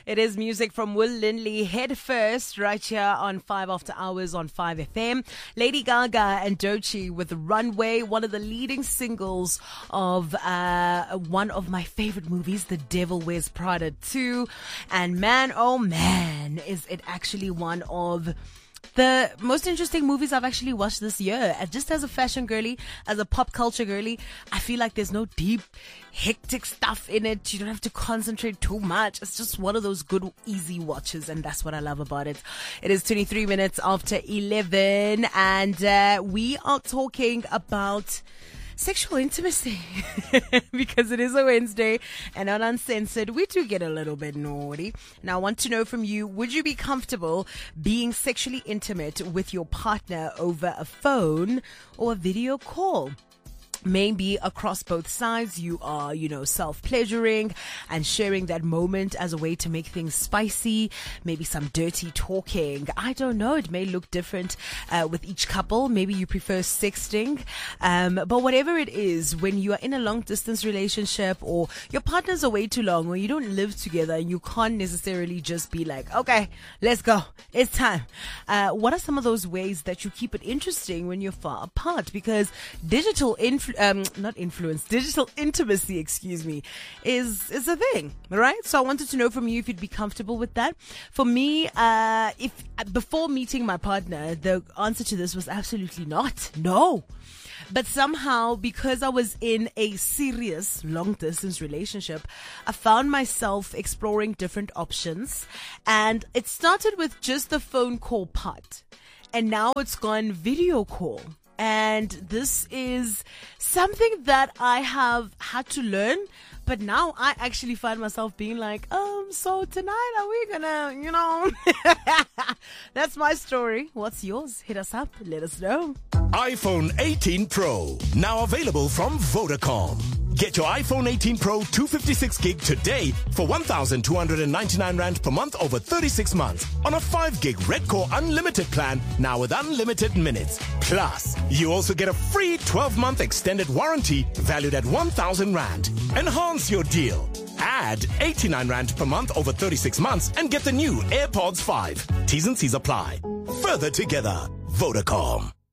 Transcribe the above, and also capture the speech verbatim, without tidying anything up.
It is music from Will Lindley, Head First, right here on five After Hours on five F M. Lady Gaga and Doechii with Runway, one of the leading singles of uh, one of my favorite movies, The Devil Wears Prada two. And man, oh man, is it actually one of the most interesting movies I've actually watched this year. And just as a fashion girly, as a pop culture girly, I feel like there's no deep, hectic stuff in it. You don't have to concentrate too much. It's just one of those good, easy watches, and that's what I love about it. It is twenty-three minutes after eleven, and uh, we are talking about sexual intimacy because it is a Wednesday and on Uncensored we do get a little bit naughty. Now I want to know from you, would you be comfortable being sexually intimate with your partner over a phone or a video call? Maybe across both sides, you are, you know, self-pleasuring and sharing that moment as a way to make things spicy. Maybe some dirty talking. I don't know. It may look different uh, with each couple. Maybe you prefer sexting. Um, but whatever it is, when you are in a long-distance relationship or your partner's away too long or you don't live together and you can't necessarily just be like, okay, let's go. It's time. Uh, what are some of those ways that you keep it interesting when you're far apart? Because digital influence Um, not influence, digital intimacy, excuse me, is, is a thing, right? So I wanted to know from you if you'd be comfortable with that. For me, uh, if, before meeting my partner, the answer to this was absolutely not. No. But somehow, because I was in a serious long distance relationship, I found myself exploring different options, and it started with just the phone call part. And now it's gone video call. And this is something that I have had to learn, but now I actually find myself being like, um, so tonight are we gonna, you know, that's my story. What's yours? Hit us up. Let us know. iPhone eighteen Pro, now available from Vodacom. Get your iPhone eighteen Pro two fifty-six gig today for one thousand two hundred ninety-nine rand per month over thirty-six months on a five gig Red Core Unlimited plan, now with unlimited minutes. Plus, you also get a free twelve month extended warranty valued at one thousand rand. Enhance your deal. Add eighty-nine rand per month over thirty-six months and get the new AirPods five. T's and C's apply. Further together, Vodacom.